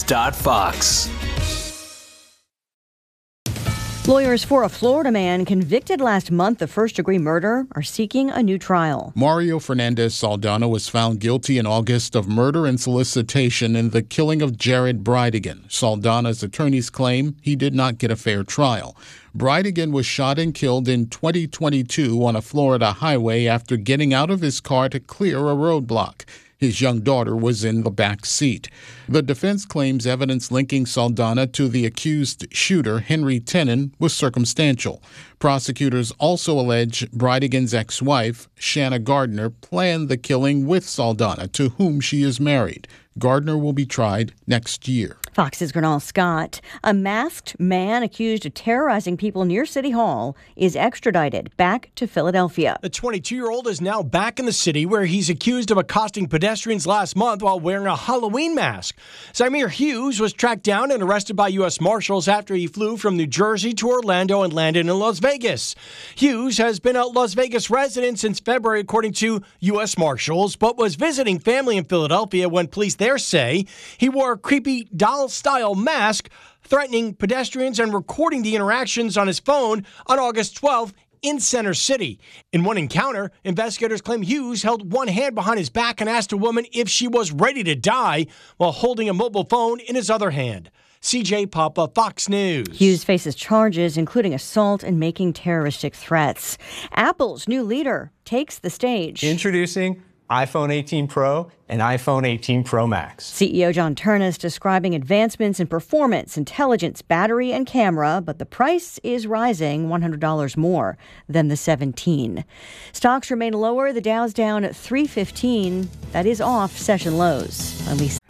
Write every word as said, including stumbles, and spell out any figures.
Fox. Lawyers for a Florida man convicted last month of first-degree murder are seeking a new trial. Mario Fernandez Saldana was found guilty in August of murder and solicitation in the killing of Jared Bridegan. Saldana's attorneys claim he did not get a fair trial. Bridegan was shot and killed in twenty twenty-two on a Florida highway after getting out of his car to clear a roadblock. His young daughter was in the back seat. The defense claims evidence linking Saldana to the accused shooter, Henry Tenon, was circumstantial. Prosecutors also allege Bridegan's ex-wife, Shanna Gardner, planned the killing with Saldana, to whom she is married. Gardner will be tried next year. Fox's Gernal Scott. A masked man accused of terrorizing people near City Hall is extradited back to Philadelphia. The twenty-two-year-old is now back in the city where he's accused of accosting pedestrians last month while wearing a Halloween mask. Zamir Hughes was tracked down and arrested by U S Marshals after he flew from New Jersey to Orlando and landed in Las Vegas. Hughes has been a Las Vegas resident since February, according to U S Marshals, but was visiting family in Philadelphia when police there say he wore a creepy doll-style mask, threatening pedestrians and recording the interactions on his phone on August twelfth in Center City. In one encounter, investigators claim Hughes held one hand behind his back and asked a woman if she was ready to die while holding a mobile phone in his other hand. C J Papa, Fox News. Hughes faces charges including assault and making terroristic threats. Apple's new leader takes the stage. Introducing iPhone eighteen Pro and iPhone eighteen Pro Max. C E O John Ternus describing advancements in performance, intelligence, battery, and camera, but the price is rising one hundred dollars more than the seventeen. Stocks remain lower. The Dow's down at three fifteen. That is off session lows. At least